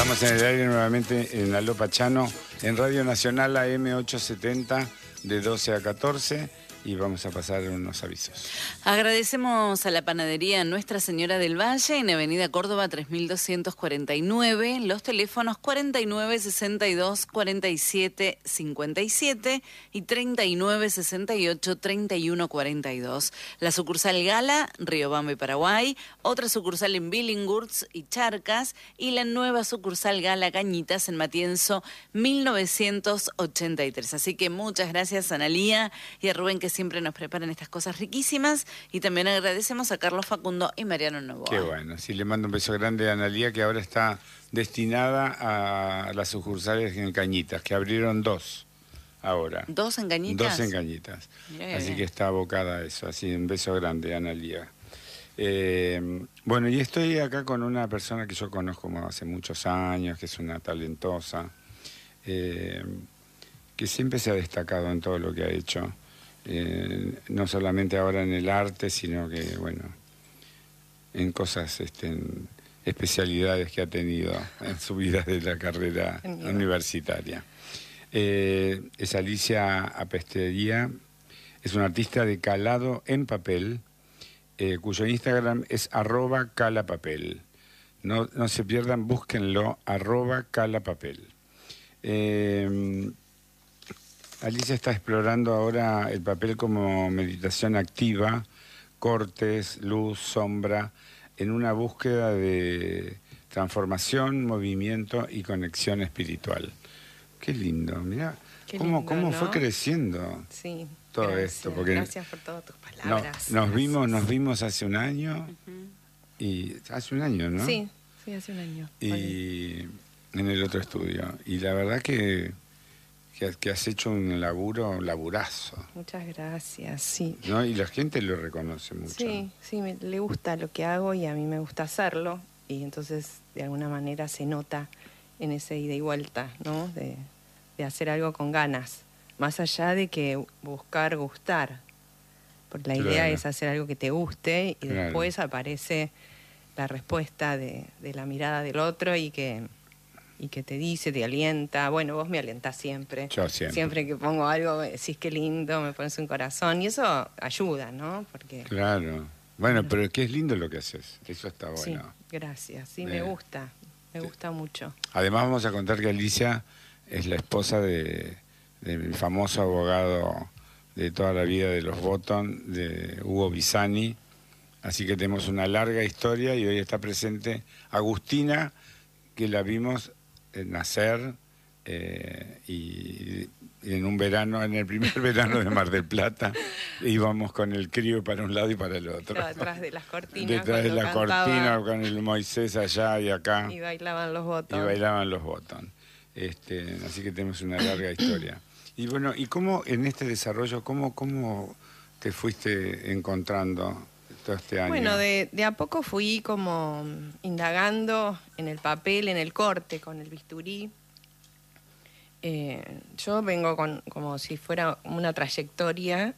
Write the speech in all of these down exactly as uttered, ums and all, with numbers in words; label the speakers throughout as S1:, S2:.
S1: Estamos en el aire nuevamente en Aló Pachano, en Radio Nacional A M ochocientos setenta, de doce a catorce, y vamos a pasar unos avisos.
S2: Agradecemos a la panadería Nuestra Señora del Valle en Avenida Córdoba tres mil doscientos cuarenta y nueve, los teléfonos cuarenta y nueve, sesenta y dos, cuarenta y siete, cincuenta y siete y treinta y nueve, sesenta y ocho, treinta y uno, cuarenta y dos. La sucursal Gala, Riobamba y Paraguay, otra sucursal en Billinghurst y Charcas, y la nueva sucursal Gala Cañitas en Matienzo mil novecientos ochenta y tres. Así que muchas gracias a Analía y a Rubén, que siempre nos preparan estas cosas riquísimas, y también agradecemos a Carlos Facundo y Mariano Novoa.
S1: Qué bueno, sí, le mando un beso grande a Analía, que ahora está destinada a las sucursales en Cañitas, que abrieron dos ahora.
S2: ¿Dos en Cañitas?
S1: Dos en Cañitas.
S2: Bien.
S1: Así que está abocada a eso, así un beso grande a Analía. Eh, bueno, y estoy acá con una persona que yo conozco hace muchos años, que es una talentosa, eh, que siempre se ha destacado en todo lo que ha hecho. Eh, no solamente ahora en el arte, sino que, bueno, en cosas, este, en especialidades que ha tenido en su vida de la carrera universitaria. Eh, es Alicia Apestería, es una artista de calado en papel, eh, cuyo Instagram es arroba calapapel. No, no se pierdan, búsquenlo, arroba calapapel. Eh, Alicia está explorando ahora el papel como meditación activa, cortes, luz, sombra, en una búsqueda de transformación, movimiento y conexión espiritual. Qué lindo, mirá, Qué cómo, lindo, cómo ¿no? fue creciendo
S3: sí,
S1: todo
S3: gracias,
S1: esto. Porque
S3: gracias por todas tus palabras.
S1: No, nos, vimos, nos vimos hace un año, uh-huh. y hace un año, ¿no?
S3: Sí, sí, hace un año.
S1: Y vale. En el otro estudio. Y la verdad que... Que, que has hecho un laburo, un laburazo.
S3: Muchas gracias, sí.
S1: ¿No? Y la gente lo reconoce mucho.
S3: Sí, sí, me, le gusta lo que hago y a mí me gusta hacerlo. Y entonces, de alguna manera, se nota en ese ida y vuelta, ¿no? De, de hacer algo con ganas. Más allá de que buscar gustar. Porque la claro. idea es hacer algo que te guste y claro. después aparece la respuesta de, de la mirada del otro y que... y que te dice, te alienta. Bueno, vos me alientás siempre.
S1: Yo siempre.
S3: Siempre que pongo algo, me decís qué lindo, me pones un corazón. Y eso ayuda, ¿no? Porque
S1: claro. Bueno, bueno. pero qué es lindo lo que haces. Eso está bueno.
S3: Sí, gracias. Sí, eh. me gusta. Me sí. gusta mucho.
S1: Además vamos a contar que Alicia es la esposa de, del famoso abogado de toda la vida de los Botton, de Hugo Bisani. Así que tenemos una larga historia y hoy está presente Agustina, que la vimos nacer eh, y, y en un verano, en el primer verano de Mar del Plata, íbamos con el crío para un lado y para el otro.
S3: Claro, detrás de las cortinas.
S1: Detrás de la
S3: cantaba,
S1: cortina, con el Moisés allá y acá.
S3: Y bailaban los Botton.
S1: Y bailaban los Botton. Este, así que tenemos una larga historia. Y bueno, ¿y cómo en este desarrollo, cómo, cómo te fuiste encontrando este año?
S3: Bueno, de, de a poco fui como indagando en el papel, en el corte, con el bisturí. Eh, yo vengo con como si fuera una trayectoria.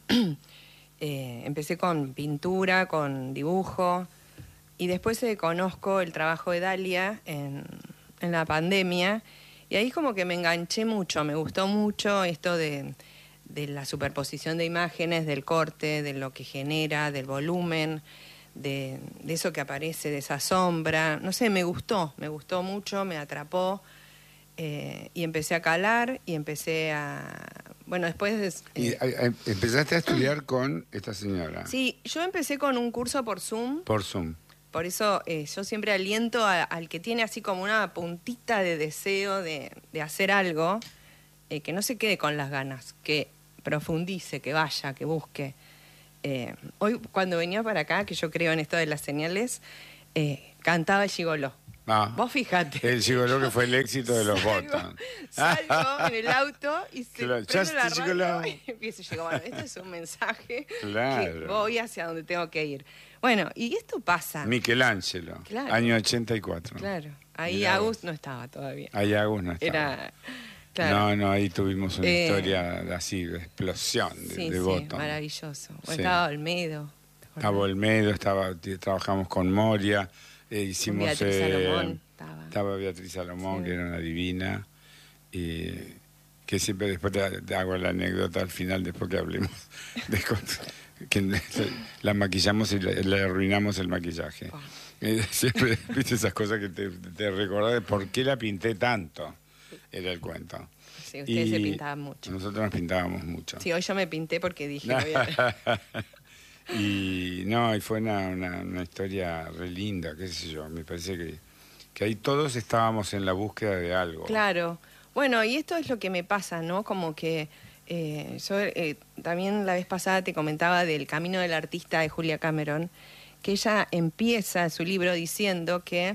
S3: eh, empecé con pintura, con dibujo, y después eh, conozco el trabajo de Dalia en, en la pandemia, y ahí como que me enganché mucho, me gustó mucho esto de... de la superposición de imágenes, del corte, de lo que genera, del volumen, de, de eso que aparece, de esa sombra. No sé, me gustó, me gustó mucho, me atrapó, eh, y empecé a calar y empecé a... Bueno, después...
S1: Eh, ¿Y a, a, empezaste a estudiar con esta señora?
S3: Sí, yo empecé con un curso por Zoom.
S1: Por Zoom.
S3: Por eso eh, yo siempre aliento a, al que tiene así como una puntita de deseo de, de hacer algo, eh, que no se quede con las ganas, que profundice, que vaya, que busque. Eh, hoy, cuando venía para acá, que yo creo en esto de las señales, eh, cantaba el gigoló.
S1: Ah,
S3: vos fijate.
S1: El gigoló, que fue el éxito de los
S3: salgo,
S1: Botton.
S3: Salgo en el auto y se
S1: claro,
S3: prendo la
S1: radio
S3: y empiezo a llegar. Bueno, esto es un mensaje
S1: claro.
S3: que voy hacia donde tengo que ir. Bueno, y esto pasa.
S1: Michelangelo, claro. Año ochenta y cuatro.
S3: Claro, ahí Mirá. Agus no estaba todavía.
S1: Ahí Agus no estaba.
S3: Era... Claro.
S1: No, no, ahí tuvimos una
S3: eh,
S1: historia así, de explosión de,
S3: sí,
S1: de
S3: sí,
S1: Botton.
S3: Maravilloso.
S1: Sí.
S3: Estaba Olmedo.
S1: Estaba Olmedo, estaba, trabajamos con Moria, eh, hicimos...
S3: Beatriz
S1: eh,
S3: Salomón estaba.
S1: Estaba Beatriz Salomón,
S3: Sí.
S1: que era una divina, y que siempre después te, te hago la anécdota al final, después que hablemos, de cosas, que la maquillamos y le, le arruinamos el maquillaje.
S3: Oh.
S1: Eh, siempre, viste esas cosas que te, te recordás de por qué la pinté tanto, era el cuento.
S3: Sí, ustedes
S1: Y
S3: se pintaban mucho.
S1: Nosotros nos pintábamos mucho.
S3: Sí, hoy yo me pinté porque dije... voy a-
S1: Y no, y fue una, una, una historia re linda, qué sé yo, me parece que, que ahí todos estábamos en la búsqueda de algo.
S3: Claro. Bueno, y esto es lo que me pasa, ¿no? Como que eh, yo eh, también la vez pasada te comentaba del Camino del Artista de Julia Cameron, que ella empieza su libro diciendo que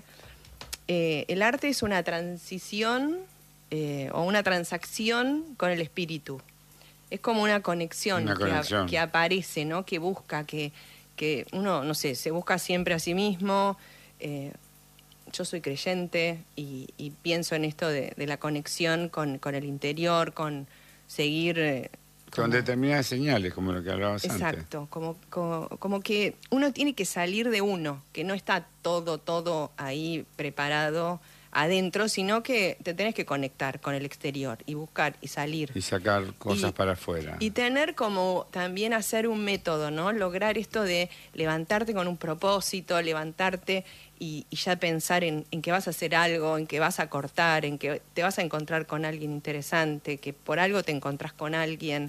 S3: eh, el arte es una transición eh, o una transacción con el espíritu. Es como una conexión,
S1: Una
S3: que, a-
S1: conexión.
S3: que aparece, ¿no? Que busca, que, que uno, no sé, se busca siempre a sí mismo. eh, Yo soy creyente y, y pienso en esto de, de la conexión con, con el interior, con seguir... eh,
S1: Con
S3: como-
S1: determinadas señales, como lo que hablabas antes.
S3: Exacto, como, como, como que uno tiene que salir de uno, que no está todo, todo ahí preparado adentro, sino que te tenés que conectar con el exterior y buscar y salir.
S1: Y sacar cosas
S3: Y-
S1: para afuera.
S3: Y tener como también hacer un método, ¿no? Lograr esto de levantarte con un propósito, levantarte y, y ya pensar en, en que vas a hacer algo, en que vas a cortar, en que te vas a encontrar con alguien interesante, que por algo te encontrás con alguien.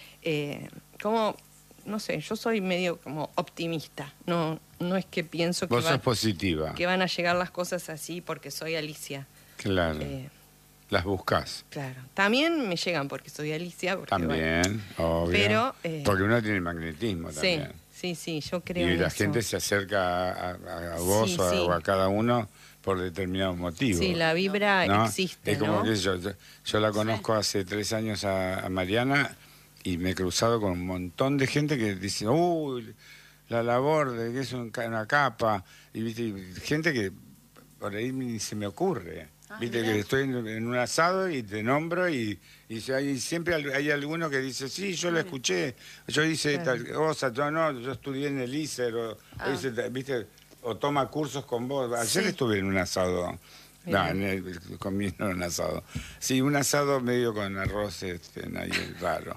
S3: Eh, como, no sé, yo soy medio como optimista. No, no es que pienso que,
S1: Vos
S3: va-
S1: sos positiva.
S3: que van a llegar las cosas así porque soy Alicia.
S1: Claro.
S3: Eh,
S1: Las buscás.
S3: claro. También me llegan porque soy Alicia. Porque, bueno,
S1: También, obvio.
S3: Pero, eh,
S1: Porque uno tiene magnetismo
S3: Sí,
S1: también.
S3: sí, sí, yo creo
S1: Y
S3: en
S1: la
S3: eso.
S1: gente se acerca a, a- a vos
S3: Sí,
S1: o, a,
S3: sí.
S1: o a cada uno por determinados motivos.
S3: Sí, la vibra
S1: ¿no?
S3: existe,
S1: Es como
S3: ¿no?
S1: que yo, yo, yo la conozco hace tres años a, a Mariana y me he cruzado con un montón de gente que dice, uy, la labor de que es un ca- una capa, y, ¿viste? Y gente que por ahí ni se me ocurre.
S2: Ah,
S1: Viste
S2: mirá.
S1: que estoy en, en un asado y te nombro y, y si hay, siempre hay, hay alguno que dice, sí, yo la escuché, yo hice
S3: Claro.
S1: tal cosa, yo no, yo estudié en el I C E R, o,
S2: Ah.
S1: o hice tal- ¿viste? O toma cursos con vos. Ayer
S2: Sí.
S1: estuve en un asado,
S3: Mirá.
S1: no, en el- comiendo un asado. Sí, un asado medio con arroz este, ahí raro.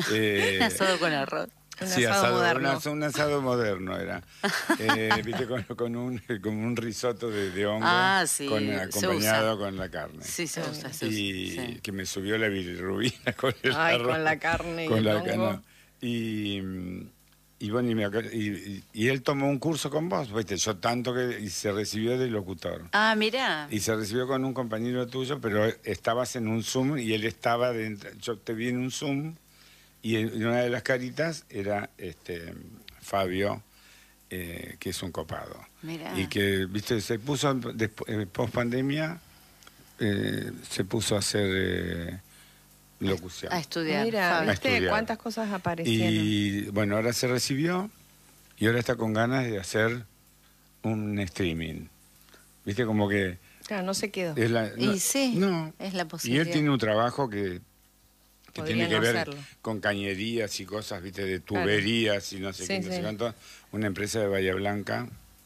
S1: Eh,
S2: Asado con arroz.
S3: Un
S1: sí,
S3: asado
S1: asado,
S3: moderno.
S1: un as- un asado moderno era. Eh, viste, con, con un, como un risotto de, de hongo,
S2: Ah, sí,
S1: con,
S2: se
S1: acompañado
S2: usa.
S1: con la carne.
S2: Sí, se usa, se usa.
S1: Y
S2: Sí.
S1: que me subió la bilirrubina con el
S3: Ay,
S1: arroz.
S3: con la carne y
S1: Con
S3: el
S1: la
S3: hongo.
S1: cana. Y, y bueno, y, me ac- y- y- y él tomó un curso con vos, viste, yo tanto que y se recibió de locutor.
S2: Ah, mirá.
S1: Y se recibió con un compañero tuyo, pero estabas en un Zoom y él estaba dentro. Yo te vi en un Zoom y en una de las caritas era este Fabio, eh, que es un copado.
S2: Mirá.
S1: Y que, viste, se puso, post pandemia, se puso a hacer eh, locución.
S2: A estudiar.
S3: Mira,
S2: Fabi.
S1: A
S3: ¿viste
S1: estudiar.
S3: cuántas cosas aparecieron?
S1: Y bueno, ahora se recibió y ahora está con ganas de hacer un streaming. Viste, como que
S3: Claro, no se quedó.
S1: es la,
S2: Y sí,
S1: no.
S2: es la
S1: Y
S2: posibilidad.
S1: él tiene un trabajo que, que
S3: Podría
S1: tiene que
S3: no
S1: ver
S3: hacerlo.
S1: con cañerías y cosas, viste, de
S3: Claro.
S1: tuberías y no sé
S3: Sí,
S1: qué, no sé
S3: sí.
S1: cuánto. Una empresa de Bahía Blanca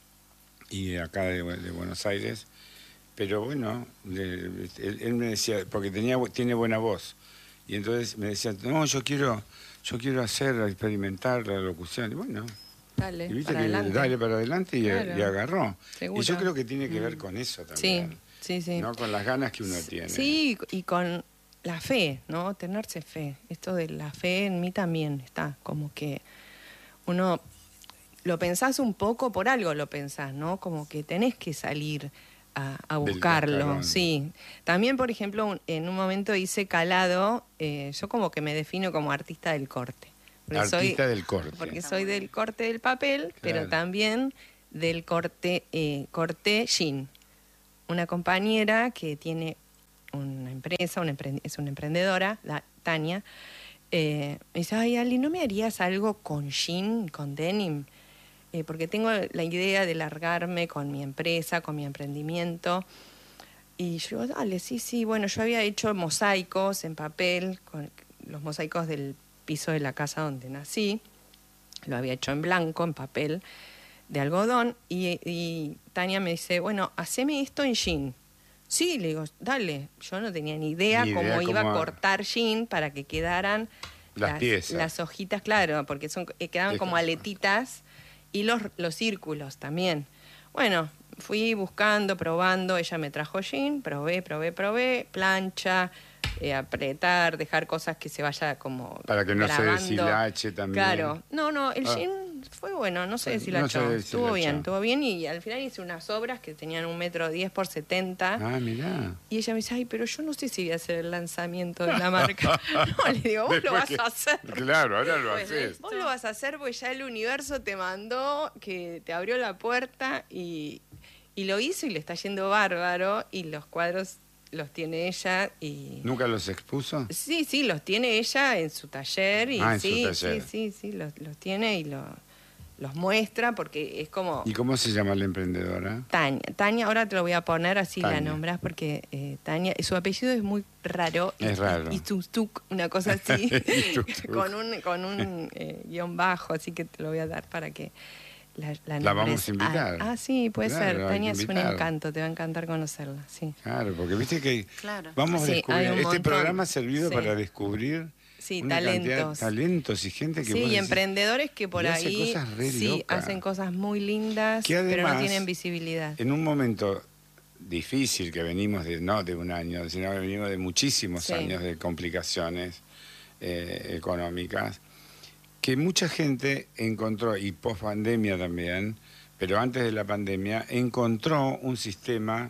S1: y acá de, de Buenos Aires. Pero bueno, le- él, él me decía, porque tenía tiene buena voz. Y entonces me decía, no, yo quiero, yo quiero hacer, experimentar la locución. Y bueno,
S3: Dale,
S1: y viste
S3: para
S1: que
S3: adelante.
S1: dale para adelante y,
S3: Claro.
S1: y agarró.
S3: Seguro.
S1: Y yo creo que tiene que ver con eso también.
S3: Sí, sí, sí.
S1: ¿No? Con las ganas que uno tiene.
S3: Sí, y con la fe, ¿no? Tenerse fe. Esto de la fe en mí también está. Como que uno lo pensás un poco, por algo lo pensás, ¿no? Como que tenés que salir a, a
S1: Del
S3: buscarlo.
S1: cascarón.
S3: Sí. También, por ejemplo, un- en un momento hice calado, eh, yo como que me defino como artista del corte. Porque
S1: Artista del corte.
S3: Porque soy del corte del papel, pero
S1: Claro.
S3: también del corte, eh, corte jean. Una compañera que tiene una empresa, una emprend- es una emprendedora, la- Tania, eh, me dice, ay, Ali, ¿no me harías algo con jean, con denim? Eh, porque tengo la idea de largarme con mi empresa, con mi emprendimiento. Y yo digo, dale, sí, sí. Bueno, yo había hecho mosaicos en papel, con los mosaicos del piso de la casa donde nací. Lo había hecho en blanco, en papel de algodón. Y, y Tania me dice, bueno, haceme esto en jean. Sí, le digo, dale. Yo no tenía ni idea,
S1: Ni idea
S3: cómo iba
S1: cómo-
S3: a cortar jean para que quedaran
S1: Las piezas.
S3: las hojitas, claro, porque son eh, quedaban
S1: Qué
S3: como
S1: cosa.
S3: aletitas y los, los círculos también. Bueno, fui buscando, probando, ella me trajo jean, probé, probé, probé, plancha, eh, apretar, dejar cosas que se vaya como
S1: Para que no se
S3: grabando.
S1: deshilache también.
S3: Claro, no, no, el
S1: Ah.
S3: jean fue bueno, no se
S1: No
S3: deshilachó,
S1: se
S3: estuvo
S1: deshilachó.
S3: bien, estuvo bien y al final hice unas obras que tenían un metro diez por setenta.
S1: Ah, mirá.
S3: Y ella me dice, ay, pero yo no sé si voy a hacer el lanzamiento de la marca. No, le digo, vos lo
S1: Después
S3: vas
S1: que-
S3: a hacer.
S1: Claro, ahora lo
S2: Después de
S1: haces.
S2: esto.
S3: Vos lo vas a hacer porque ya el universo te mandó, que te abrió la puerta y, y lo hizo y le está yendo bárbaro y los cuadros los tiene ella y...
S1: ¿Nunca los expuso?
S3: Sí, sí, los tiene ella en su taller y
S1: Ah, en su
S3: sí,
S1: taller.
S3: sí, sí, sí, los, los tiene y lo- los muestra porque es como...
S1: ¿Y cómo se llama la emprendedora?
S3: Tania, Tania, ahora te lo voy a poner así
S1: Tania.
S3: la nombras porque eh, Tania, su apellido es muy raro.
S1: Es
S3: y,
S1: raro.
S3: Y, y tuk-tuk, una cosa así,
S1: Y tuk-tuk.
S3: con un, con un eh, guión bajo, así que te lo voy a dar para que la, la,
S1: La vamos
S3: nombres.
S1: a invitar.
S3: Ah, ah, sí, puede
S1: Claro,
S3: ser.
S1: hay que
S3: Tania es un
S1: invitar.
S3: encanto, te va a encantar conocerla, sí.
S1: Claro, porque viste que
S2: Claro.
S1: vamos a
S3: Sí,
S1: descubrir.
S3: hay un
S1: Este
S3: montón.
S1: programa ha servido
S3: Sí.
S1: para descubrir
S3: Sí,
S1: una cantidad de
S3: talentos.
S1: talentos y gente que
S3: Sí,
S1: vos
S3: y
S1: decís,
S3: emprendedores que por
S1: y hace
S3: ahí
S1: cosas re
S3: sí
S1: locas.
S3: hacen cosas muy lindas,
S1: Que
S3: pero no
S1: además,
S3: tienen visibilidad.
S1: en un momento difícil que venimos de no de un año, sino que venimos de muchísimos
S3: Sí.
S1: años de complicaciones eh, económicas, que mucha gente encontró, y post pandemia también, pero antes de la pandemia, encontró un sistema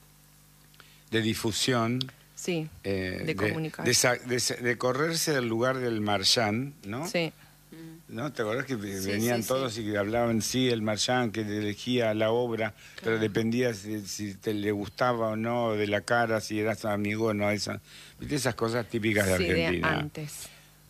S1: de difusión,
S3: Sí,
S1: eh,
S3: de comunicar.
S1: de, sa- de sa- de correrse del lugar del marchand, ¿no?
S3: sí.
S1: ¿No? ¿Te acordás que
S3: Sí,
S1: venían
S3: sí,
S1: todos
S3: sí.
S1: y que hablaban, sí, el marchand, que elegía la obra, pero dependía si, si te le gustaba o no, de la cara, si eras amigo o no, esa, ¿viste? Esas cosas típicas de
S3: Sí, de
S1: Argentina.
S3: antes.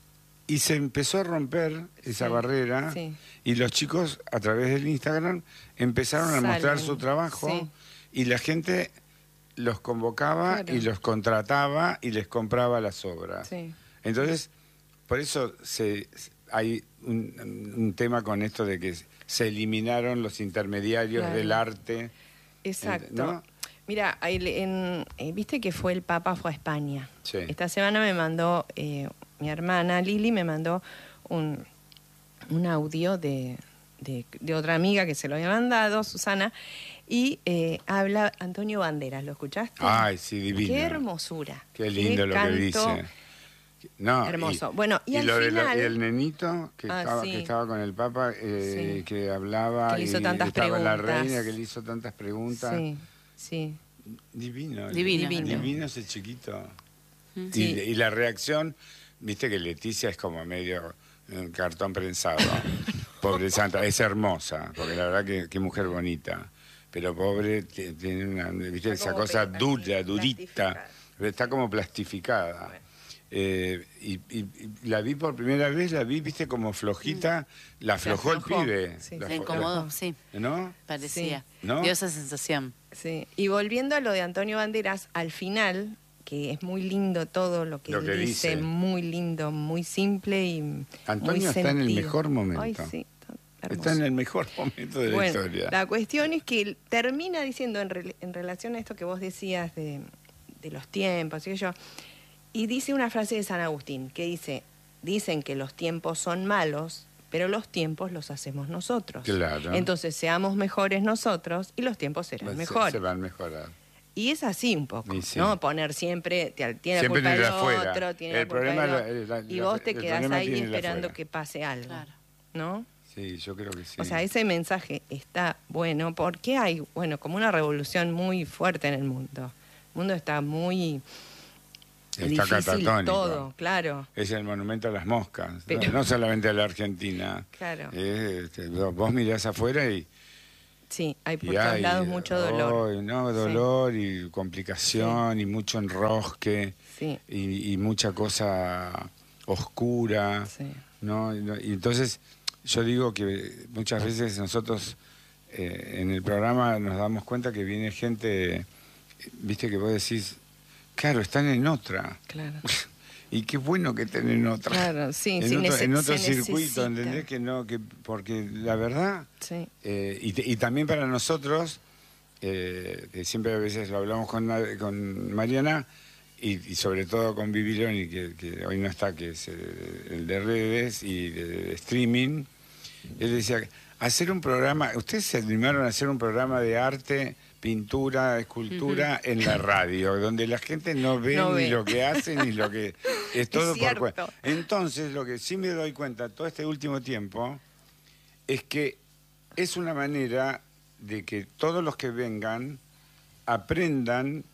S1: Y se empezó a romper esa
S3: Sí,
S1: barrera
S3: sí.
S1: y los chicos a través del Instagram empezaron a
S3: Salen,
S1: mostrar su trabajo
S3: sí.
S1: y la gente los convocaba
S3: Claro.
S1: y los contrataba y les compraba las obras.
S3: Sí.
S1: Entonces, por eso se, hay un, un tema con esto de que se eliminaron los intermediarios
S3: Claro.
S1: del arte.
S3: Exacto.
S1: ¿No?
S3: Mira, ahí le- en- eh, viste que fue el Papa, fue a España.
S1: Sí.
S3: Esta semana me mandó, eh, mi hermana Lili me mandó un, un audio de, de, de otra amiga que se lo había mandado, Susana, y eh, habla Antonio Banderas, ¿lo escuchaste?
S1: Ay, sí, divino.
S3: Qué hermosura.
S1: Qué lindo lo que
S3: canto.
S1: dice. No,
S3: Hermoso. Bueno, y al
S1: lo de la-
S3: final-
S1: y el nenito que,
S3: Ah,
S1: estaba,
S3: sí.
S1: que estaba con el Papa, eh,
S3: Sí.
S1: que hablaba
S3: Que le hizo
S1: y
S3: tantas
S1: estaba la
S3: preguntas.
S1: reina que le hizo tantas preguntas.
S3: Sí, sí.
S1: Divino.
S2: Divino.
S3: Divino.
S1: Divino ese chiquito. Y,
S3: Sí.
S1: y la reacción, viste que Leticia es como medio un cartón prensado. Pobre santa, es hermosa, porque la verdad que qué mujer bonita. Pero pobre, t- tiene una, viste,
S3: Está
S1: esa
S3: como
S1: cosa
S3: pe-
S1: dura,
S3: así,
S1: durita.
S3: plastificada.
S1: Está como plastificada.
S3: Bueno.
S1: Eh, y, y- y la vi por primera vez, la vi, viste, como flojita, la
S3: Se
S1: aflojó el
S3: aflojó,
S1: pibe.
S3: sí.
S1: La
S2: Se
S1: aflo-
S2: incomodó, sí,
S1: ¿No?
S2: parecía.
S1: Sí. ¿No?
S2: Dio esa sensación.
S3: Sí, y volviendo a lo de Antonio Banderas, al final, que es muy lindo todo lo que,
S1: Lo que
S3: él dice,
S1: dice.
S3: muy lindo, muy simple y
S1: Antonio
S3: muy
S1: está en el
S3: sentido.
S1: mejor momento.
S3: Ay, sí, está hermoso.
S1: Está en el mejor momento de la
S3: Bueno,
S1: historia.
S3: la cuestión es que él termina diciendo en, rel- en relación a esto que vos decías de, de los tiempos, y qué sé yo, y dice una frase de San Agustín, que dice, dicen que los tiempos son malos, pero los tiempos los hacemos nosotros.
S1: Claro.
S3: Entonces seamos mejores nosotros y los tiempos serán
S1: Se-
S3: mejores.
S1: Se van a mejorar.
S3: Y es así un poco,
S1: Y sí.
S3: ¿no? Poner siempre, te- tiene
S1: Siempre
S3: la culpa
S1: tiene
S3: del
S1: la afuera.
S3: otro, tiene
S1: El
S3: la culpa
S1: problema
S3: del
S1: es
S3: otro,
S1: la- la-
S3: y
S1: la-
S3: vos te
S1: el
S3: quedás
S1: problema
S3: ahí
S1: tiene la
S3: esperando
S1: afuera.
S3: que pase algo,
S2: Claro.
S3: ¿no?
S1: Sí, yo creo que sí.
S3: O sea, ese mensaje está bueno porque hay, bueno, como una revolución muy fuerte en el mundo. El mundo está muy
S1: Está
S3: difícil
S1: catatónico.
S3: todo, claro.
S1: Es el monumento a las moscas. ¿no?
S3: Pero-
S1: No solamente a la Argentina.
S3: Claro.
S1: Eh, este, vos mirás afuera y,
S3: Sí, hay por
S1: y
S3: todos
S1: hay,
S3: lados mucho dolor.
S1: ay, no,
S3: Sí.
S1: dolor y complicación y mucho enrosque
S3: Sí,
S1: y, y mucha cosa oscura.
S3: sí.
S1: ¿no? Y, no- y entonces yo digo que muchas veces nosotros eh, en el programa nos damos cuenta que viene gente, viste que vos decís, claro, están en otra.
S3: Claro.
S1: Y qué bueno que estén en otra.
S3: Claro, sí,
S1: en
S3: sí,
S1: otro,
S3: nece-
S1: en otro
S3: se
S1: circuito,
S3: necesita.
S1: ¿entendés? Que no, que porque la verdad,
S3: Sí,
S1: eh, y, te- y también para nosotros, eh, que siempre a veces lo hablamos con, con Mariana, y, y sobre todo con Vivironi, que, que hoy no está, que es el, el de redes y de, de streaming. Él decía, hacer un programa, ustedes se animaron a hacer un programa de arte, pintura, escultura uh-huh. en la radio, donde la gente no ve
S3: no
S1: ni
S3: ve.
S1: lo que hacen ni lo que... Es todo
S3: es
S1: por cuenta. Entonces, lo que sí me doy cuenta todo este último tiempo es que es una manera de que todos los que vengan aprendan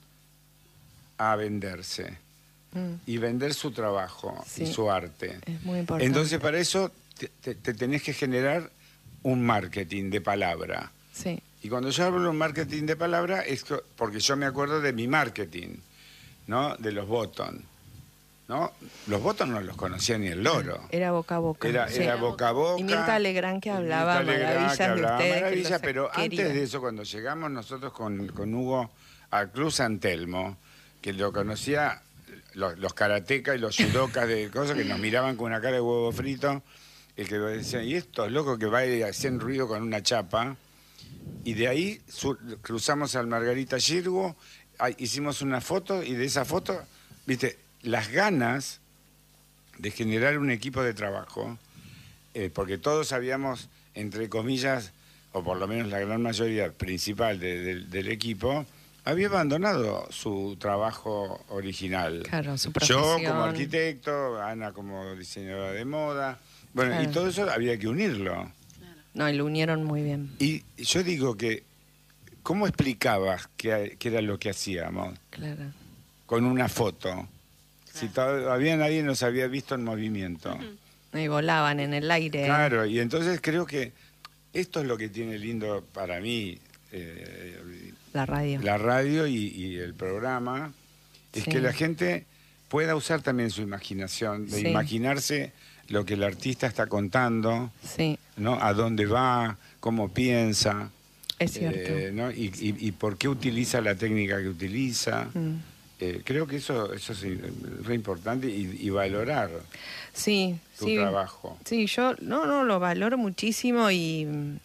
S1: a venderse mm. y vender su trabajo sí. y su arte.
S3: Es muy importante.
S1: Entonces, para eso te, te, te tenés que generar un marketing de palabra.
S3: Sí.
S1: Y cuando yo hablo de un marketing de palabra es que, porque yo me acuerdo de mi marketing, ¿no? De los Bottom, ¿no? Los Bottom no los conocía ni el loro.
S3: Era boca a boca.
S1: Era,
S3: sí.
S1: era boca a boca.
S3: Y Mirta Legrand que hablaba maravillas de ustedes.
S1: Maravilla, pero quería. Antes de eso, cuando llegamos nosotros con, con Hugo a Club San Telmo, que lo conocía los, los karatecas y los judokas de cosas que nos miraban con una cara de huevo frito, el que decían, y estos locos que va y hacían ruido con una chapa. Y de ahí sur, cruzamos al Margarita Girgo, hicimos una foto, y de esa foto, viste, las ganas de generar un equipo de trabajo, eh, porque todos habíamos, entre comillas, o por lo menos la gran mayoría principal de, de, del equipo, había abandonado su trabajo original.
S3: Claro, su profesión.
S1: Yo como arquitecto, Ana como diseñadora de moda, bueno, claro. y todo eso había que unirlo.
S3: No, y lo unieron muy bien.
S1: Y yo digo que, ¿cómo explicabas qué, qué era lo que hacíamos?
S3: Claro.
S1: Con una foto. Claro. Si todavía nadie nos había visto en movimiento.
S3: Uh-huh. Y volaban en el aire.
S1: Claro, y entonces creo que esto es lo que tiene lindo para mí. Eh,
S3: la radio.
S1: La radio y, y el programa. Es sí. que la gente pueda usar también su imaginación, de sí. imaginarse lo que el artista está contando,
S3: sí.
S1: ¿no? A dónde va, cómo piensa.
S3: Es cierto.
S1: Eh, ¿no? y, y, y por qué utiliza la técnica que utiliza. Mm. Eh, creo que eso, eso es re importante y, y valorar
S3: sí,
S1: tu
S3: sí,
S1: trabajo.
S3: Sí, yo no, no lo valoro muchísimo y,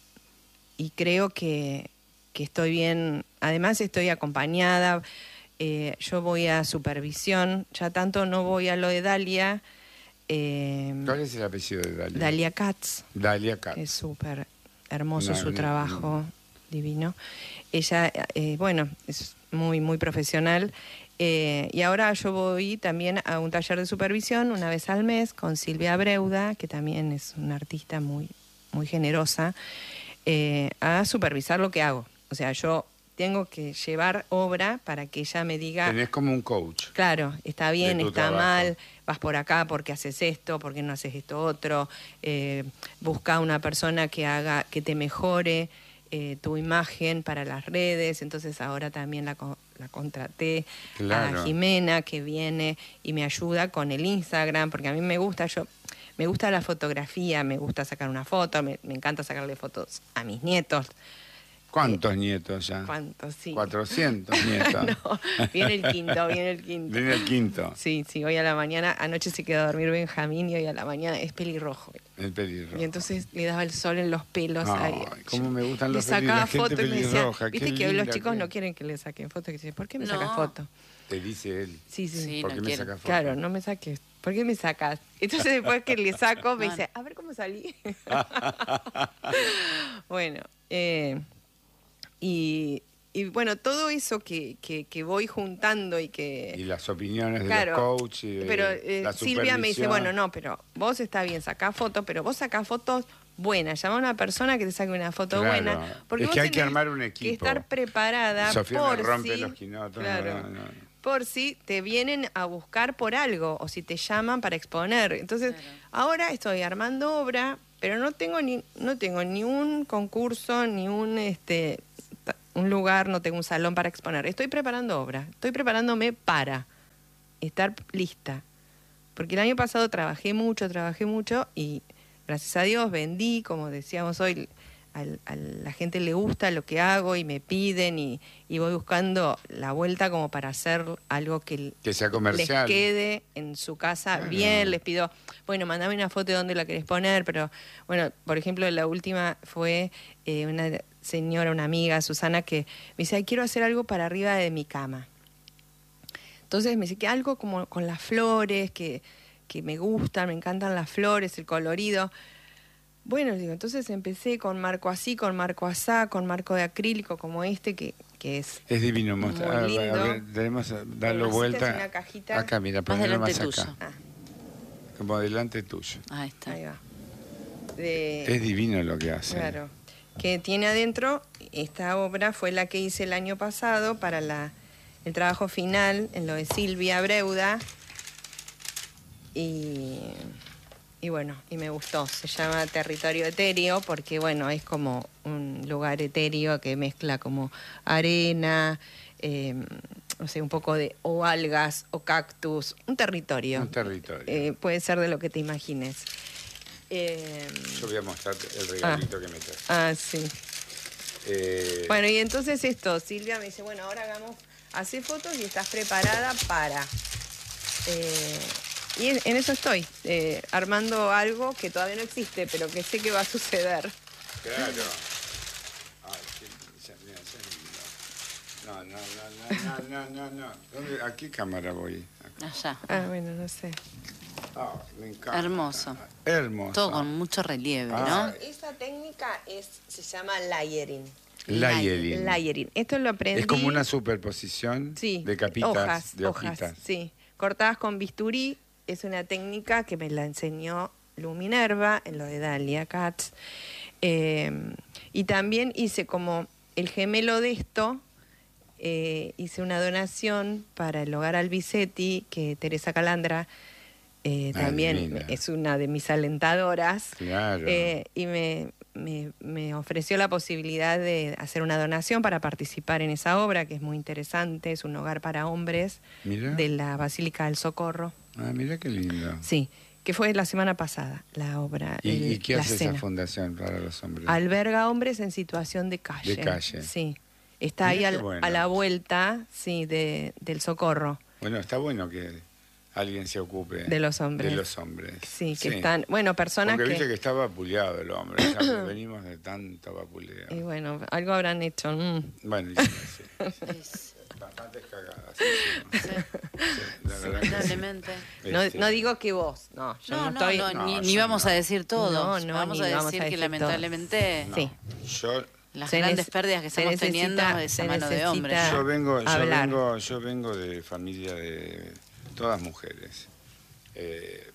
S3: y creo que, que estoy bien. Además estoy acompañada. Eh, yo voy a supervisión, ya tanto no voy a lo de Dalia. Eh,
S1: ¿Cuál es el apellido de Dalia?
S3: Dalia Katz.
S1: Dalia Katz.
S3: Es súper hermoso no, su no, trabajo, no. divino. Ella, eh, bueno, es muy, muy profesional. Eh, y ahora yo voy también a un taller de supervisión una vez al mes con Silvia Breuda, que también es una artista muy, muy generosa, eh, a supervisar lo que hago. O sea, yo tengo que llevar obra para que ella me diga...
S1: Tenés como un coach.
S3: Claro, está bien, está
S1: trabajo.
S3: mal, vas por acá porque haces esto, porque no haces esto otro. Eh, busca una persona que haga, que te mejore eh, tu imagen para las redes. Entonces ahora también la, la contraté claro. a Jimena, que viene y me ayuda con el Instagram, porque a mí me gusta, yo... Me gusta la fotografía, me gusta sacar una foto, me, me encanta sacarle fotos a mis nietos.
S1: ¿Cuántos eh, nietos ya?
S3: ¿Cuántos? Sí.
S1: cuatrocientos nietos.
S3: No, viene el quinto, viene el quinto.
S1: Viene el quinto.
S3: Sí, sí, hoy a la mañana, anoche se quedó a dormir Benjamín y hoy a la mañana es pelirrojo.
S1: El pelirrojo.
S3: Y entonces le daba el sol en los pelos.
S1: Ay,
S3: ahí.
S1: cómo me gustan los
S3: pelirrojos. Le sacaba
S1: fotos
S3: y me decía, viste que hoy los chicos
S1: que...
S3: no quieren que le saquen fotos. Que dice, ¿por qué me
S2: no.
S3: sacas fotos?
S1: Te dice él.
S3: Sí, sí.
S2: sí
S1: ¿Por qué
S2: no
S1: me
S2: quiero.
S1: sacas fotos?
S3: Claro, no me saques. ¿Por qué me sacas? Entonces después que le saco me dice, a ver cómo salí. Bueno, eh... Y, y bueno, todo eso que, que, que voy juntando y que...
S1: Y las opiniones
S3: claro,
S1: de los coaches. Y de
S3: pero eh,
S1: la
S3: Silvia me dice, bueno, no, pero vos está bien, sacá fotos, pero vos sacás fotos buenas. Llama a una persona que te saque una foto
S1: claro.
S3: buena. Porque
S1: es
S3: vos
S1: que hay que
S3: tenés
S1: armar un equipo.
S3: que estar preparada
S1: Sofía
S3: por
S1: me rompe
S3: si...
S1: los quinotos.
S3: Claro,
S1: no, no, no.
S3: por si te vienen a buscar por algo o si te llaman para exponer. Entonces, claro. ahora estoy armando obra, pero no tengo ni no tengo ni un concurso, ni un... este un lugar, no tengo un salón para exponer. Estoy preparando obra, estoy preparándome para estar lista. Porque el año pasado trabajé mucho, trabajé mucho y gracias a Dios vendí, como decíamos hoy, a, a la gente le gusta lo que hago y me piden y, y voy buscando la vuelta como para hacer algo que,
S1: que sea comercial.
S3: Les quede en su casa claro. bien. Les pido, bueno, mandame una foto de dónde la querés poner, pero bueno, por ejemplo, la última fue eh, una... señora, una amiga, Susana, que me dice, ay, quiero hacer algo para arriba de mi cama. Entonces me dice que algo como con las flores, que, que me gustan, me encantan las flores, el colorido. Bueno, digo, entonces empecé con marco así, con marco asá, con marco de acrílico como este, que, que es
S1: Es divino, mostrar.
S3: muy lindo.
S1: A ver, debemos darlo
S3: Bueno,
S1: vuelta.
S3: es una cajita.
S1: Acá, mira,
S2: Más
S1: ponerlo
S2: delante
S1: más
S2: tuyo.
S1: acá.
S3: Ah,
S1: Como delante tuyo.
S2: Ahí está.
S3: ahí va. De,
S1: Es divino lo que hace.
S3: Claro. Que tiene adentro, esta obra fue la que hice el año pasado para la, el trabajo final en lo de Silvia Breuda. Y, y bueno, y me gustó. Se llama Territorio Etéreo porque, bueno, es como un lugar etéreo que mezcla como arena, eh, no sé, un poco de o algas o cactus, un territorio.
S1: Un territorio.
S3: Eh, puede ser de lo que te imagines. Eh,
S1: Yo voy a mostrar el regalito
S3: ah,
S1: que me trae.
S3: Ah, sí.
S1: Eh,
S3: Bueno, y entonces esto, Silvia me dice, bueno, ahora hagamos, hace fotos y estás preparada para... Eh, y en, en eso estoy, eh, armando algo que todavía no existe, pero que sé que va a suceder.
S1: Claro. Ay, qué, ya, mira, ya es lindo. No, no, no, no, no, no, no. ¿Dónde, ¿A qué cámara voy? Acá.
S2: Allá.
S3: Ah, bueno, no sé.
S1: Ah, me encanta.
S2: Hermoso.
S1: Hermoso.
S2: Todo con mucho relieve,
S1: Ah.
S2: ¿no?
S3: Esa técnica es, se llama layering.
S1: Layering.
S3: Layering. Esto lo aprendí...
S1: Es como una superposición
S3: Sí,
S1: de capitas,
S3: hojas,
S1: de
S3: hojas,
S1: hojitas.
S3: sí. Cortadas con bisturí, es una técnica que me la enseñó Lu Minerva en lo de Dalia Katz. Eh, y también hice como el gemelo de esto, eh, hice una donación para el Hogar Albicetti, que Teresa Calandra eh,
S1: Ah,
S3: también
S1: divina.
S3: es una de mis alentadoras.
S1: Claro.
S3: Eh, y me, me, me ofreció la posibilidad de hacer una donación para participar en esa obra, que es muy interesante, es un hogar para hombres
S1: Mira.
S3: de la Basílica del Socorro.
S1: Ah, mira qué lindo.
S3: Sí, que fue la semana pasada, la obra.
S1: ¿Y,
S3: el-
S1: y qué
S3: la
S1: hace
S3: cena.
S1: esa fundación para los hombres?
S3: Alberga hombres en situación de calle.
S1: De calle.
S3: Sí. Está ahí
S1: Mirá qué
S3: al-
S1: bueno.
S3: a la vuelta, sí, de, del Socorro.
S1: Bueno, está bueno que alguien se ocupe
S3: De los hombres.
S1: de los hombres.
S3: Sí, que están, bueno, personas
S1: Porque
S3: que...
S1: viste que está vapuleado el hombre, ya que venimos de tanto vapuleo.
S3: Y bueno, algo habrán hecho. mm.
S1: Bueno, y sí, sí, sí. Bastantes cagadas. Sí, sí, sí, la verdad que sí.
S2: Lamentablemente.
S3: No,
S1: Este,
S3: no digo que vos, no, yo no,
S2: No, no,
S3: estoy...
S2: no,
S1: No,
S2: ni,
S1: yo
S2: ni vamos
S1: no.
S2: a decir todo.
S3: No, no,
S2: vamos
S3: ni
S2: a
S3: vamos
S2: decir
S3: a
S2: que
S3: decir
S2: lamentablemente
S3: Sí.
S1: Yo,
S2: las
S3: Se
S2: grandes
S3: nece-
S2: pérdidas que
S3: se
S2: estamos teniendo
S3: necesita-
S2: es
S3: se
S2: a mano de
S3: necesita-
S2: hombres.
S1: yo vengo, yo
S3: hablar.
S1: vengo, yo vengo de familia de todas mujeres. Eh,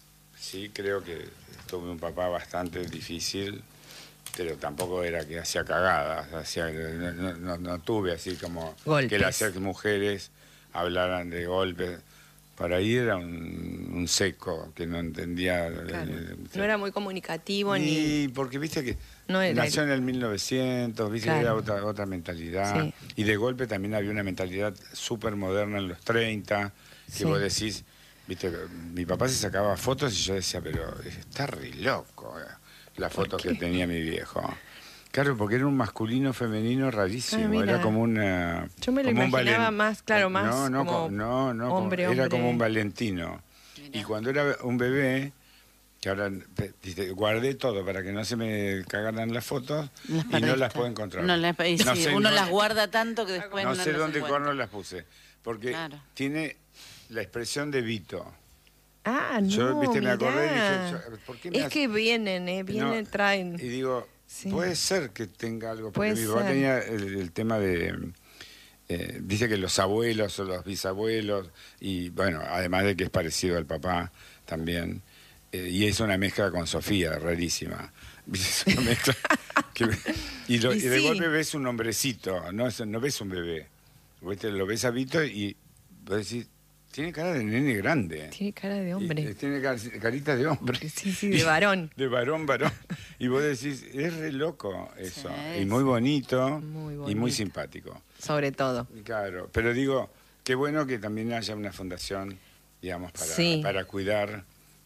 S1: sí, creo que tuve un papá bastante difícil, pero tampoco era que hacía cagadas, hacía, no, no- no- no tuve así como
S3: Golpes.
S1: que las mujeres hablaran de golpes. Para ahí era un, un seco que no entendía.
S3: Claro.
S1: eh,
S3: No era muy comunicativo ni...
S1: Y porque viste que
S3: No era
S1: nació
S3: el-
S1: en el mil novecientos, viste
S3: Claro.
S1: que era otra, otra mentalidad.
S3: Sí.
S1: Y de golpe también había una mentalidad súper moderna en los treinta, que
S3: Sí.
S1: vos decís, viste, mi papá se sacaba fotos y yo decía, pero está re loco eh, la foto que
S3: qué?
S1: tenía mi viejo. Claro, porque era un masculino femenino rarísimo,
S3: Ah, mira.
S1: era como una...
S3: Yo me lo
S1: como un
S3: imaginaba
S1: valen-
S3: más, claro, más
S1: No, no,
S3: como
S1: co- no, no, como-
S3: hombre,
S1: era
S3: hombre.
S1: como un Valentino.
S2: Mirá.
S1: Y cuando era un bebé, que ahora pe- dice, guardé todo para que no se me cagaran las fotos
S2: Las
S1: y no
S2: perdiste.
S1: las puedo encontrar.
S2: No las- y
S1: No
S2: sí,
S1: sé,
S2: uno
S1: no-
S2: las guarda tanto que después
S1: no
S2: no,
S1: sé
S2: las
S1: dónde
S2: encuentra.
S1: corno las puse, porque
S2: Claro.
S1: tiene la expresión de Vito.
S3: Ah, no,
S1: Yo, viste, me acordé y
S3: mirá.
S1: dije, yo, ¿por qué me
S3: Es
S1: hace-
S3: que vienen, eh, vienen,
S1: No,
S3: traen.
S1: Y digo,
S3: Sí.
S1: puede ser que tenga algo, porque
S3: Puede
S1: mi papá
S3: ser.
S1: tenía el, el tema de... eh, dice que los abuelos o los bisabuelos, y bueno, además de que es parecido al papá también, eh, y es una mezcla con Sofía, rarísima. Es una mezcla que- y, lo-
S3: Y
S1: y de
S3: sí.
S1: golpe ves un hombrecito, no, Es- no ves un bebé. ¿Viste? Lo ves a Vito y vos decís, tiene cara de nene grande.
S3: Tiene cara de
S1: Y,
S3: hombre.
S1: eh, tiene car- carita de hombre.
S3: Sí, sí, de varón.
S1: De varón, varón. Y vos decís, es re loco eso.
S2: Sí,
S1: y muy
S2: sí.
S1: bonito,
S3: Muy
S1: y muy
S3: bonito.
S1: simpático.
S3: Sobre todo.
S1: Claro, pero digo, qué bueno que también haya una fundación, digamos, para,
S3: Sí.
S1: para cuidar.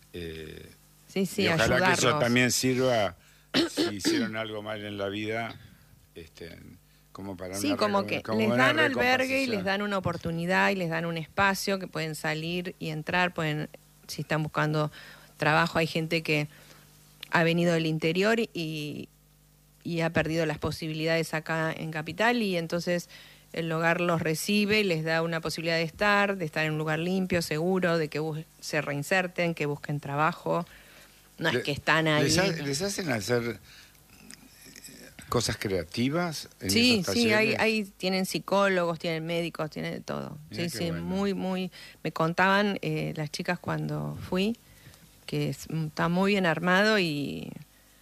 S1: eh,
S3: Sí, sí,
S1: y ojalá que eso
S3: ayudarlos.
S1: también sirva, si hicieron algo mal en la vida, este, como para
S3: Sí,
S1: una
S3: como
S1: recom-
S3: que
S1: como
S3: les
S1: una
S3: dan albergue y
S1: recompensación.
S3: les dan una oportunidad y les dan un espacio que pueden salir y entrar, pueden, si están buscando trabajo, hay gente que ha venido del interior y, y ha perdido las posibilidades acá en Capital, y entonces el hogar los recibe, les da una posibilidad de estar, de estar en un lugar limpio, seguro, de que se reinserten, que busquen trabajo. No es
S1: Le,
S3: que están ahí.
S1: ¿Les, ha, les hacen hacer cosas creativas en
S3: sí,
S1: esos talleres?
S3: Sí, hay, hay, tienen psicólogos, tienen médicos, tienen de todo.
S1: Mirá,
S3: sí, sí,
S1: bueno.
S3: muy, muy... Me contaban eh, las chicas cuando fui que es, está muy bien armado y,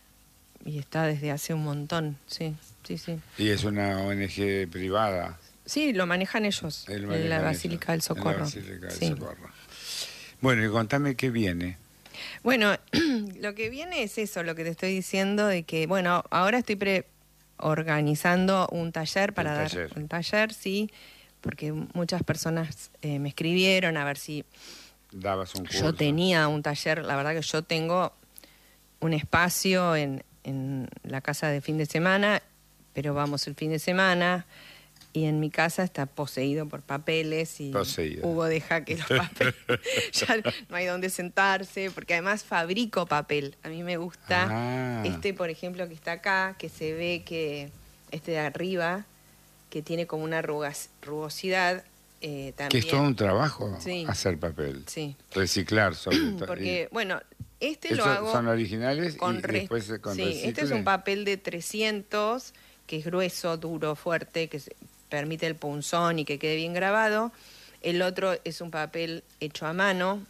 S3: y está desde hace un montón, sí, sí, sí.
S1: ¿Y es una O N G privada?
S3: Sí, lo manejan ellos,
S1: Lo manejan
S3: en la
S1: ellos,
S3: Basílica del Socorro.
S1: En la Basílica del
S3: sí.
S1: Socorro. Bueno, y contame qué viene.
S3: Bueno, lo que viene es eso, lo que te estoy diciendo, de que, bueno, ahora estoy pre organizando un taller para
S1: el
S3: dar
S1: taller.
S3: un taller, sí, porque muchas personas eh, me escribieron a ver si
S1: dabas un curso.
S3: Yo tenía un taller, la verdad que yo tengo un espacio en, en la casa de fin de semana, pero vamos el fin de semana y en mi casa está poseído por papeles y
S1: Poseído.
S3: Hugo deja que los papeles, ya no hay donde sentarse, porque además fabrico papel. A mí me gusta
S1: Ah.
S3: este, por ejemplo, que está acá, que se ve que este de arriba, que tiene como una rugas, rugosidad, eh, también.
S1: Que es todo un trabajo
S3: Sí.
S1: hacer papel.
S3: Sí.
S1: Reciclar sobre todo.
S3: Porque, bueno, este lo
S1: ¿Esos
S3: hago
S1: son originales
S3: con
S1: y, y
S3: re-
S1: después con
S3: sí,
S1: recicle?
S3: este es un papel de trescientos, que es grueso, duro, fuerte, que se- permite el punzón y que quede bien grabado. El otro es un papel hecho a mano.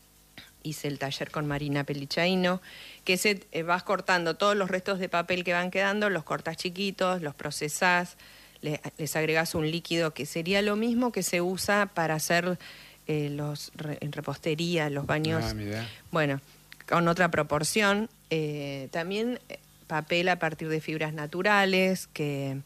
S3: Hice el taller con Marina Pelichaino, que se, eh, vas cortando todos los restos de papel que van quedando, los cortas chiquitos, los procesás, le- les agregás un líquido que sería lo mismo que se usa para hacer eh, los re- en repostería, los baños.
S1: Ah, mirá.
S3: Bueno, con otra proporción. Eh, también eh, papel a partir de fibras naturales, que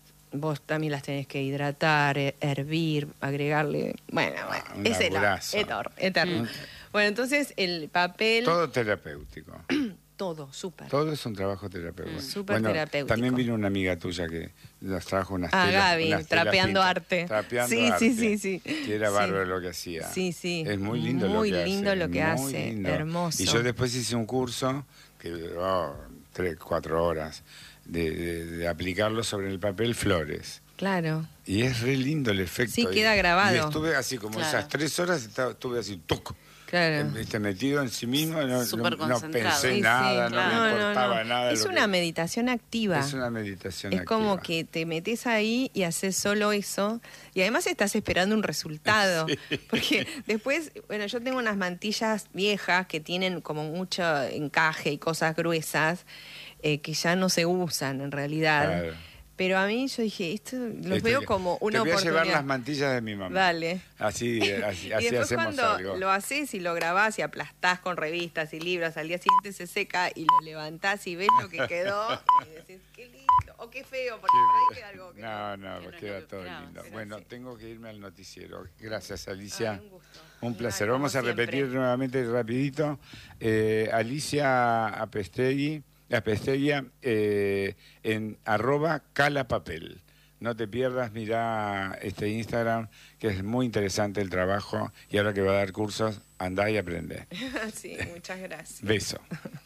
S3: vos también las tenés que hidratar, eh, hervir, agregarle... Bueno, bueno,
S1: un
S3: es el
S1: laburazo.
S3: eterno, eterno.
S1: Mm.
S3: Bueno, entonces el papel...
S1: Todo terapéutico.
S3: Todo, súper.
S1: Todo es un trabajo terapéutico.
S3: Mm, súper
S1: Bueno,
S3: terapéutico.
S1: también vino una amiga tuya que nos trajo unas
S3: Ah,
S1: telas.
S3: Gaby,
S1: unas telas
S3: trapeando
S1: pintas.
S3: arte.
S1: Trapeando
S3: Sí,
S1: arte.
S3: sí, sí, sí.
S1: Que era
S3: Sí.
S1: bárbaro lo que hacía.
S3: Sí, sí.
S1: Es muy lindo
S3: Muy
S1: lo que
S3: lindo
S1: hace.
S3: lo que
S1: muy
S3: hace,
S1: lindo.
S3: hermoso.
S1: Y yo después hice un curso que duró tres, cuatro horas de, de- de aplicarlo sobre el papel flores.
S3: Claro.
S1: Y es re lindo el efecto.
S3: Sí,
S1: Y-
S3: queda grabado.
S1: Y estuve así, como
S2: Claro.
S1: esas tres horas, estaba- estuve así, tuc.
S3: Claro.
S1: Este, metido en sí mismo, no,
S2: Súper
S1: no, no
S2: concentrado.
S1: pensé
S3: Sí, sí,
S1: nada,
S2: claro.
S1: no me
S3: No, no,
S1: importaba
S3: no.
S1: nada.
S3: Es
S1: lo
S3: una
S1: que-
S3: meditación activa.
S1: Es una meditación
S3: Es como
S1: activa.
S3: que te metes ahí y haces solo eso. Y además estás esperando un resultado.
S1: Sí.
S3: Porque después, bueno, yo tengo unas mantillas viejas que tienen como mucho encaje y cosas gruesas eh, que ya no se usan en realidad.
S1: Claro.
S3: Pero a mí yo dije, esto los
S1: Este,
S3: veo como una
S1: te voy a
S3: oportunidad.
S1: llevar las mantillas de mi mamá.
S3: Dale.
S1: Así, así,
S3: Y
S1: así
S3: después
S1: hacemos
S3: cuando
S1: algo.
S3: lo haces y lo grabás y aplastás con revistas y libros, al día siguiente se seca y lo levantás y ves lo que quedó y decís, qué lindo, o qué feo, porque por ahí queda algo que
S1: No, no,
S2: que no es
S1: queda
S2: lo que
S1: todo
S2: esperabas.
S1: lindo.
S3: Pero
S1: Bueno,
S3: sí.
S1: tengo que irme al noticiero. Gracias, Alicia.
S3: Ay, un gusto.
S1: Un placer.
S3: Ay,
S1: Vamos a
S3: como
S1: repetir
S3: siempre.
S1: nuevamente rapidito. Eh, Alicia Apestegui, Apestegui eh, en arroba calapapel. No te pierdas, mirá este Instagram, que es muy interesante el trabajo. Y ahora que va a dar cursos, andá y aprende.
S3: Sí, muchas gracias.
S1: Beso.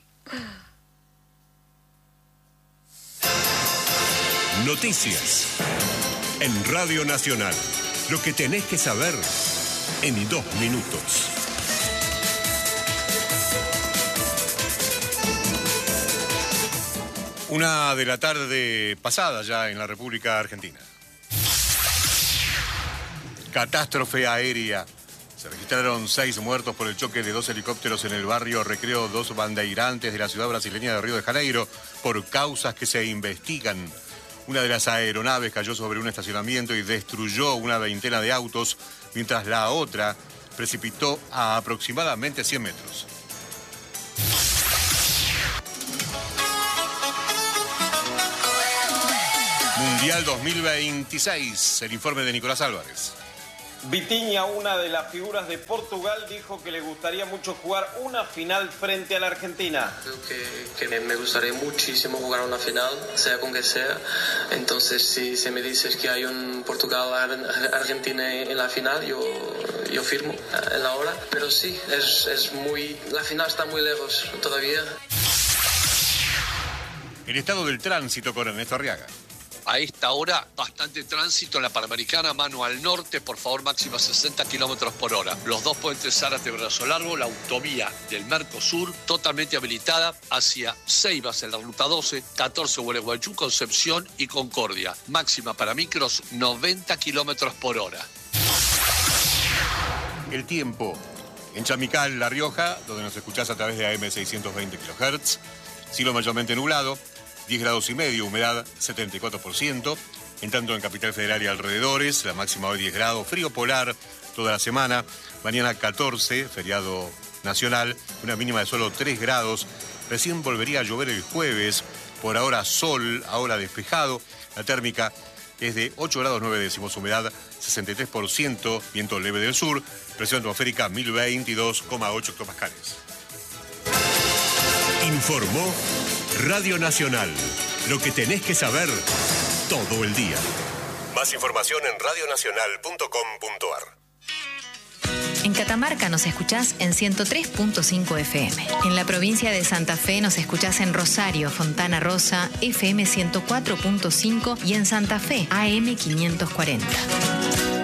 S4: Noticias. En Radio Nacional. Lo que tenés que saber en dos minutos. Una de la tarde pasada ya en la República Argentina. Catástrofe aérea. Se registraron seis muertos por el choque de dos helicópteros en el barrio Recreo Dos Bandeirantes de la ciudad brasileña de Río de Janeiro por causas que se investigan. Una de las aeronaves cayó sobre un estacionamiento y destruyó una veintena de autos, mientras la otra precipitó a aproximadamente cien metros. Mundial dos mil veintiséis, el informe de Nicolás Álvarez.
S5: Vitinha, una de las figuras de Portugal, dijo que le gustaría mucho jugar una final frente a la Argentina.
S6: Creo que, que me- me gustaría muchísimo jugar una final, sea con que sea. Entonces, si, si me dices que hay un Portugal-Argentina en la final, yo, yo firmo en la hora. Pero sí, es, es muy, la final está muy lejos todavía.
S4: El estado del tránsito con Ernesto Arriaga.
S7: A esta hora, bastante tránsito en la Panamericana, mano al norte, por favor, máxima sesenta kilómetros por hora. Los dos puentes Zárate-Brazo Largo, la autovía del Mercosur, totalmente habilitada hacia Ceibas en la ruta doce, catorce Gualeguaychú, Concepción y Concordia. Máxima para micros, noventa kilómetros por hora.
S4: El tiempo. En Chamical, La Rioja, donde nos escuchás a través de A M seiscientos veinte kilohertz, cielo mayormente nublado, diez grados y medio, humedad setenta y cuatro por ciento. En tanto en Capital Federal y alrededores, la máxima hoy diez grados, frío polar toda la semana. Mañana catorce, feriado nacional, una mínima de solo tres grados. Recién volvería a llover el jueves, por ahora sol, ahora despejado. La térmica es de ocho grados nueve décimos, humedad sesenta y tres por ciento, viento leve del sur, presión atmosférica mil veintidós coma ocho hectopascales.
S8: Informó Radio Nacional. Lo que tenés que saber todo el día. Más información en radio nacional punto com punto a r.
S9: En Catamarca nos escuchás en ciento tres punto cinco F M. En la provincia de Santa Fe nos escuchás en Rosario, Fontana Rosa, F M ciento cuatro punto cinco y en Santa Fe, A M quinientos cuarenta.